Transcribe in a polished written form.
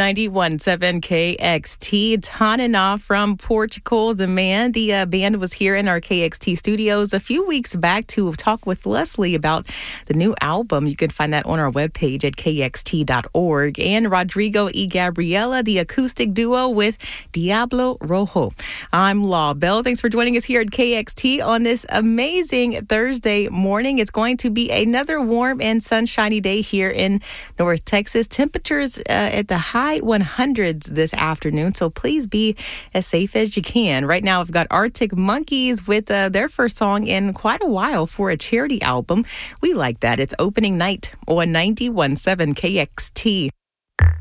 91.7 KXT. Tanana from Portugal, the band was here in our KXT studios a few weeks back to talk with Leslie about the new album. You can find that on our webpage at kxt.org. And Rodrigo y Gabriela, the acoustic duo with Diablo Rojo. I'm Law Bell. Thanks for joining us here at KXT on this amazing Thursday morning. It's going to be another warm and sunshiny day here in North Texas. Temperatures at the high 100s this afternoon, so please be as safe as you can. Right now, I've got Arctic Monkeys with their first song in quite a while for a charity album. We like that. It's opening night on 91.7 KXT.